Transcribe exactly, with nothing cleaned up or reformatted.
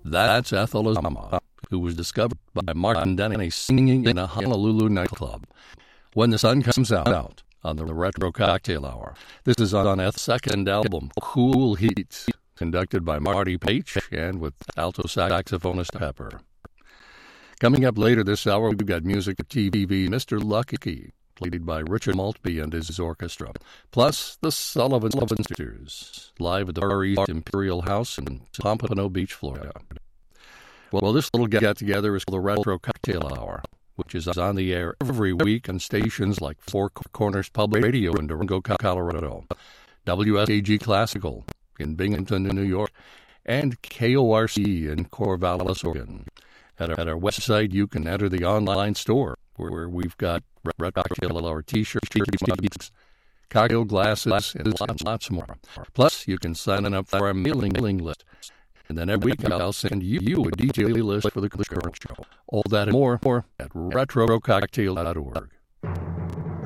That's Ethel Azama, who was discovered by Martin Denny singing in a Honolulu nightclub. When the Sun Comes Out on the Retro Cocktail Hour. This is on Eth's second album, Cool Heat, conducted by Marty Page and with alto saxophonist Pepper. Coming up later this hour, we've got music of T V, Mister Lucky, played by Richard Maltby and his orchestra, plus the Sullivan Sisters, live at the Far East Imperial House in Pompano Beach, Florida. Well, this little get-together is called the Retro Cocktail Hour, which is on the air every week on stations like Four Corners Public Radio in Durango, Colorado, W S A G Classical in Binghamton, New York, and K O R C in Corvallis, Oregon. At our, at our website, you can enter the online store where we've got Red Cocktail Hour t-shirts, t-shirts, cocktail glasses, and lots, lots more. Plus, you can sign up for our mailing, mailing list. And then every week, I'll send you, you a D J list for the current show. All that and more, more at retro cocktail dot org.